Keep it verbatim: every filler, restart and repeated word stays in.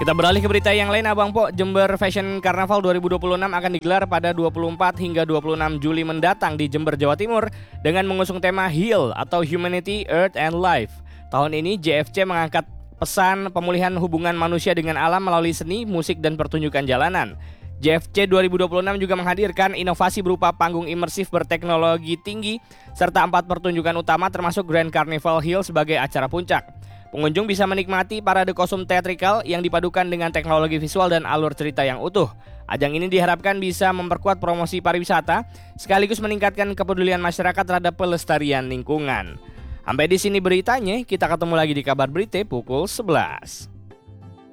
Kita beralih ke berita yang lain, Abang Po. Jember Fashion Carnaval dua ribu dua puluh enam akan digelar pada dua puluh empat hingga dua puluh enam Juli mendatang di Jember, Jawa Timur dengan mengusung tema Heal atau Humanity, Earth and Life. Tahun ini J F C mengangkat pesan pemulihan hubungan manusia dengan alam melalui seni, musik, dan pertunjukan jalanan. J F C dua ribu dua puluh enam juga menghadirkan inovasi berupa panggung imersif berteknologi tinggi serta empat pertunjukan utama termasuk Grand Carnival Hill sebagai acara puncak. Pengunjung bisa menikmati parade kostum teatrikal yang dipadukan dengan teknologi visual dan alur cerita yang utuh. Ajang ini diharapkan bisa memperkuat promosi pariwisata sekaligus meningkatkan kepedulian masyarakat terhadap pelestarian lingkungan. Sampai di sini beritanya, kita ketemu lagi di Kabar Berita pukul sebelas.